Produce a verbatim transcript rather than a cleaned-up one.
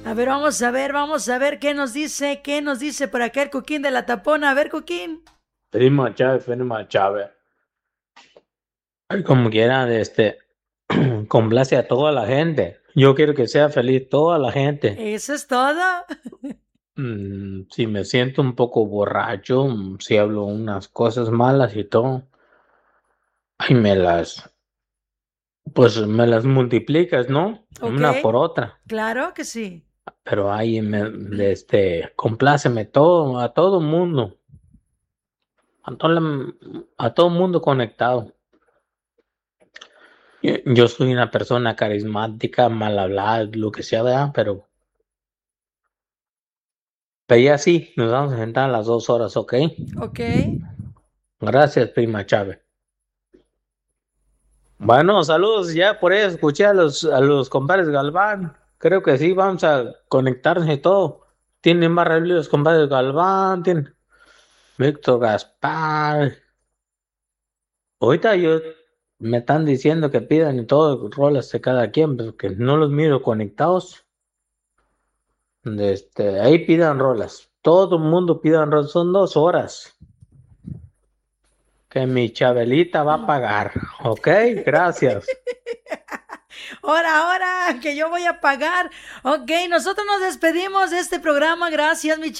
A ver, vamos a ver, vamos a ver qué nos dice, qué nos dice por acá el Cuquín de la Tapona. A ver, Cuquín. Prima Chávez, prima Chávez. Ay, como quiera, este, complace a toda la gente. Yo quiero que sea feliz toda la gente. Eso es todo. Mm, si me siento un poco borracho, mm, si hablo unas cosas malas y todo, ay, me las, pues me las multiplicas, ¿no? Ok, Una por otra. claro que sí. Pero ahí me, este, compláceme todo, a todo mundo, a todo, la- a todo mundo conectado. Yo, yo soy una persona carismática, mal hablada, lo que sea, ¿verdad? Pero, pero ya sí, nos vamos a sentar a las dos horas, ¿ok? Ok. Gracias, prima Chávez. Bueno, saludos, ya por eso escuché a los, a los compadres Galván. Creo que sí, vamos a conectarnos y todo. Tienen más relevo los compadres Galván, tienen Víctor Gaspar. Ahorita yo me están diciendo que pidan y todo, rolas de cada quien, pero que no los miro conectados. Este, ahí pidan rolas. Todo el mundo pidan rolas. Son dos horas que mi Chabelita va a pagar. ¿Ok? Gracias. Ahora, ahora, que yo voy a pagar. Ok, nosotros nos despedimos de este programa. Gracias, mi